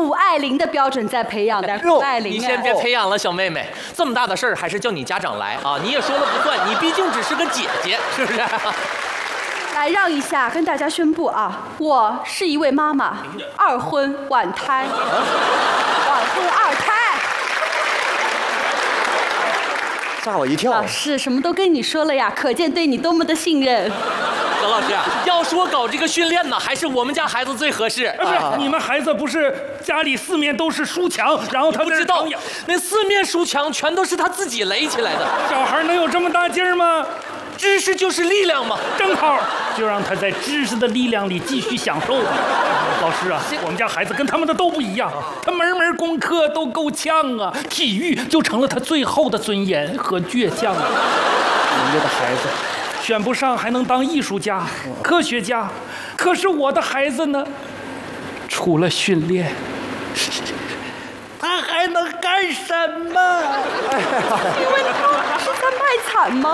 谷爱凌的标准在培养的。谷爱凌， 你先别培养了，小妹妹，这么大的事儿还是叫你家长来啊！你也说了不算，你毕竟只是个姐姐，是不是？ 来让一下，跟大家宣布啊，我是一位妈妈，二婚晚胎，晚婚二胎。 吓我一跳！ 老师什么都跟你说了呀，可见对你多么的信任。 何老师，要说搞这个训练呢，还是我们家孩子最合适。 不是，你们孩子不是家里四面都是书墙，然后他不知道，那四面书墙全都是他自己垒起来的。 小孩能有这么大劲儿吗？ 知识就是力量嘛， 正好就让他在知识的力量里继续享受吧。老师啊，我们家孩子跟他们的都不一样，他门门功课都够呛啊，体育就成了他最后的尊严和倔强啊。人家的孩子选不上还能当艺术家、科学家，可是我的孩子呢，除了训练，他还能干什么？ 请问他是在卖惨吗？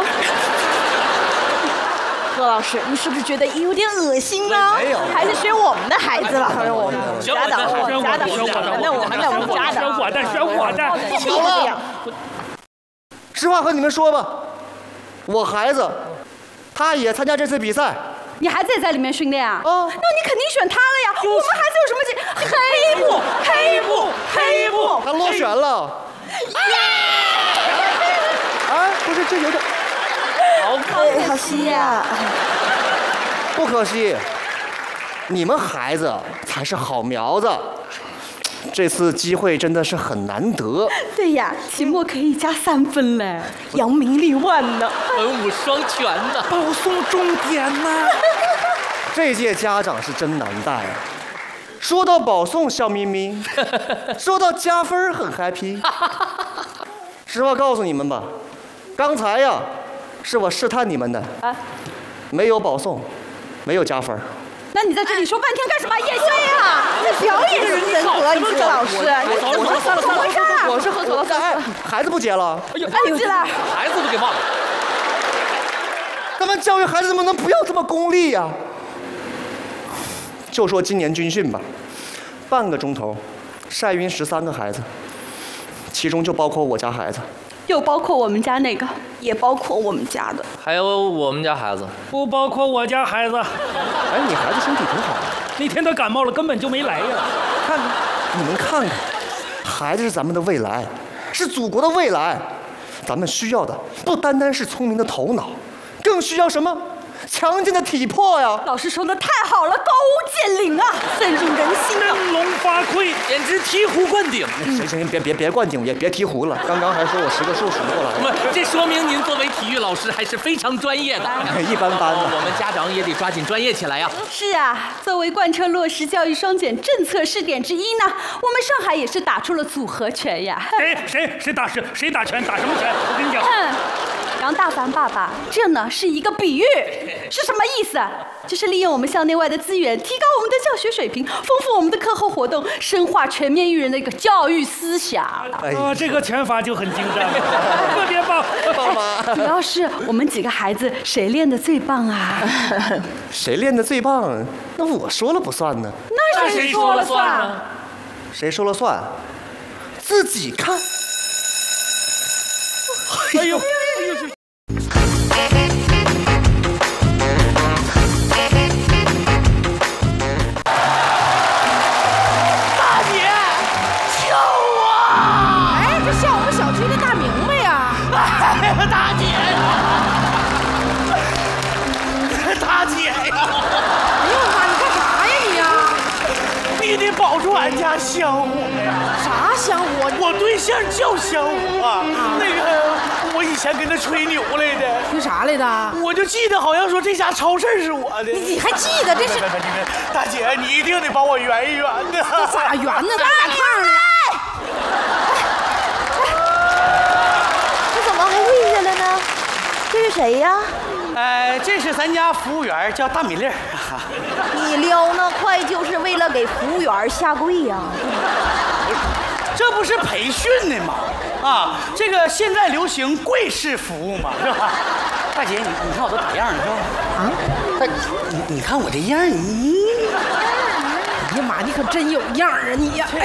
何老师，你是不是觉得有点恶心呢？ 没有， 还是选我们的孩子了？选我们家长，那我们家长， 选我的。 好了，实话和你们说吧，我孩子，他也参加这次比赛。 你孩子也在里面训练啊？ 哦， 那你肯定选他了呀。我们孩子有什么黑幕？ 他落选了。啊，不是，这有点。 好可惜呀！ 不可惜，你们孩子才是好苗子。这次机会真的是很难得。 对呀，期末可以加3分嘞， 扬名立万呢， 文武双全呢， 保送重点呢。 这届家长是真难带啊！说到保送笑眯眯，说到加分很 happy。实话告诉你们吧，刚才呀，是我试探你们的啊，没有保送，没有加分。 那你在这里说半天干什么？演戏呀！ 这表演是人格，你这个老师， 怎么回事？ 我是喝了，哎，孩子不接了。 哎呦，记了， 孩子都给忘了。 咱们教育孩子能不能不要这么功利呀？就说今年军训吧，半个钟头，晒晕13个孩子，其中就包括我家孩子。 又包括我们家那个， 也包括我们家的， 还有我们家孩子， 不包括我家孩子。 哎，你孩子身体挺好的， 那天他感冒了，根本就没来呀。 看看，你们看看，孩子是咱们的未来，是祖国的未来。咱们需要的不单单是聪明的头脑，更需要什么？强劲的体魄呀！ 老师说的太好了，高屋建瓴啊，深入人心啊， 振聋发聩， 简直醍醐灌顶。 行，别灌顶，也别醍醐了。刚刚还说我10个数数不过来。 不，这说明您作为体育老师还是非常专业的。 一般般的。 我们家长也得抓紧专业起来呀。 是啊，作为贯彻落实教育双减政策试点之一呢，我们上海也是打出了组合拳呀。 谁打拳？打什么拳？我跟你讲。 杨大凡爸爸，这呢是一个比喻，是什么意思？就是利用我们校内外的资源，提高我们的教学水平，丰富我们的课后活动，深化全面育人的一个教育思想。 啊，这个拳法就很精湛，特别棒， 爸妈。 主要是我们几个孩子谁练得最棒啊？ 谁练得最棒？那我说了不算呢。 那谁说了算呢？ 谁说了算？自己看。 哎呦！ 大姐，救我！ 哎，这像我们小区的大明白呀！ 哎呀，大姐呀！大姐呀！ 哎呦我妈，你干啥呀你呀？ 你得保住俺家香火呀！ 啥香火？ 我对象叫香火啊，那个我以前跟他吹牛来的。 吹啥来的？ 我就记得好像说这家超市是我的。 你还记得这是？ 大姐，你一定得帮我圆一圆的。 咋圆呢？大胖呢？这怎么还跪下了呢？这是谁呀？ 这是咱家服务员，叫大米粒儿。 你撩那快就是为了给服务员下跪呀？ 这不是培训的吗？啊，这个现在流行跪式服务嘛，是吧？大姐，你看我都咋样，你说？啊，你看我这样， 哎呀妈，你可真有样啊你呀！哎